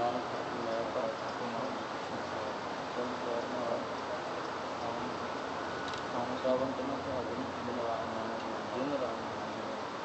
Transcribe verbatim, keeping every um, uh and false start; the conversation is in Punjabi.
ਨਾਨਕ ਹਰਿ ਮੈਂ ਭਾਖਿ ਸੰਸਾਰ ਨਾਲ ਆਮ ਆਮ ਸਾਵਨ ਤਨ ਭਾਗਨ ਦਿਨ ਰਾਮ ਨਾਮ ਦਿਨ ਰਾਮ